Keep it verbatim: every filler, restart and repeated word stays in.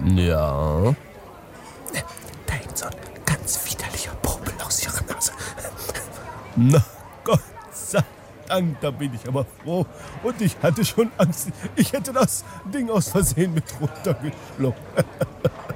Ja. Da hängt so ein ganz widerlicher Popel aus ihrer Nase. Na, Gott sei Dank, da bin ich aber froh. Und ich hatte schon Angst, ich hätte das Ding aus Versehen mit runtergeschluckt.